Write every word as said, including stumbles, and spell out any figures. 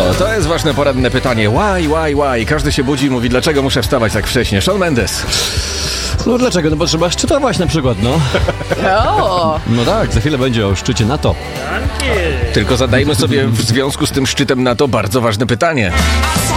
To jest ważne poranne pytanie. Why, why, why? Każdy się budzi i mówi, dlaczego muszę wstawać tak wcześnie? Shawn Mendes. No dlaczego? No bo trzeba szczytować na przykład, no. O! No tak, za chwilę będzie o szczycie NATO. Tylko zadajmy sobie w związku z tym szczytem NATO bardzo ważne pytanie.